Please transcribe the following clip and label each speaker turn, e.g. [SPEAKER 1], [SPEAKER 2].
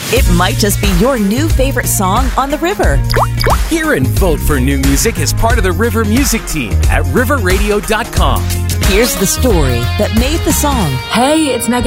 [SPEAKER 1] It might just be your new favorite song on the river.
[SPEAKER 2] Hear and vote for new music as part of the River Music Team at riverradio.com.
[SPEAKER 1] Here's the story that made the song.
[SPEAKER 3] Hey, it's Megan.